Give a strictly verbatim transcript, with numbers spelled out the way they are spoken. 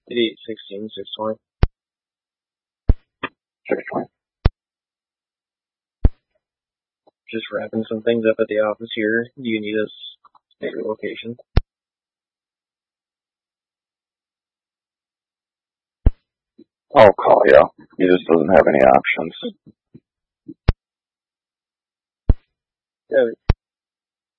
eight sixteen, six twenty. six twenty. Just wrapping some things up at the office here. Do you need us at your location? I'll call you. He just doesn't have any options. Yeah,